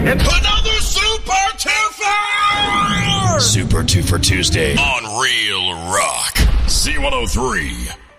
It's another Super Twofer! Super Twofer Tuesday on Real Rock. C103.